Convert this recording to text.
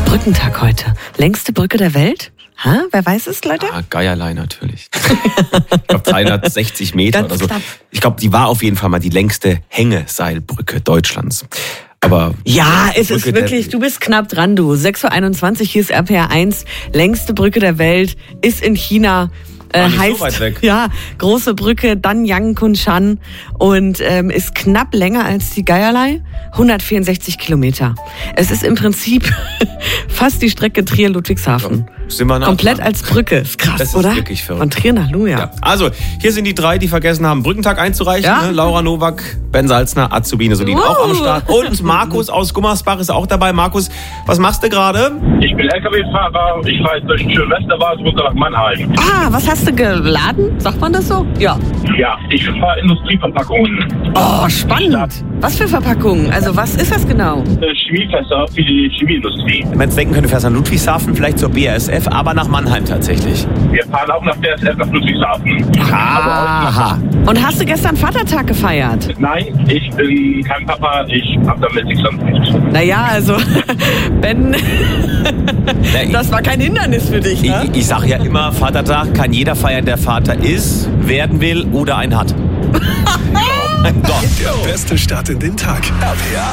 Brückentag heute. Längste Brücke der Welt? Ha? Wer weiß es, Leute? Ah, Geierlei natürlich. Ich glaube 360 Meter oder so. Ich glaube, die war auf jeden Fall mal die längste Hängeseilbrücke Deutschlands. Aber ja, es ist wirklich, du bist knapp dran, du. 6.21 Uhr, hier ist RPR 1. Längste Brücke der Welt ist in China. Heißt, so weit weg. Ja, große Brücke, Danyang Kunshan und ist knapp länger als die Geierlei, 164 Kilometer. Es ist im Prinzip fast die Strecke Trier-Ludwigshafen. Sind wir komplett als Brücke. Ist krass, das ist oder? Wirklich verrückt. Von Trier nach Luja. Ja. Also, hier sind die drei, die vergessen haben, Brückentag einzureichen. Ja. Ne? Laura Nowak, Ben Salzner, Azubine Solin auch am Start. Und Markus aus Gummersbach ist auch dabei. Markus, was machst du gerade? Ich bin LKW-Fahrer. Ich fahre jetzt durch den schönen Westerwald runter nach Mannheim. Ah, was hast du geladen? Sagt man das so? Ja. Ja, ich fahre Industrieverpackungen. Oh, spannend. Was für Verpackungen? Also, was ist das genau? Chemiefässer für die Chemieindustrie. Wenn es denken könnte, fährst du nach Ludwigshafen, vielleicht zur BASF, aber nach Mannheim tatsächlich. Wir fahren auch nach BASF nach Ludwigshafen. Aha. Und hast du gestern Vatertag gefeiert? Nein, ich bin kein Papa. Ich habe damit nichts am Hut. Naja, also, Ben, das war kein Hindernis für dich, ne? Ich sage ja immer, Vatertag kann jeder feiern, der Vater ist, werden will oder einen hat. Der beste Start in den Tag. RPR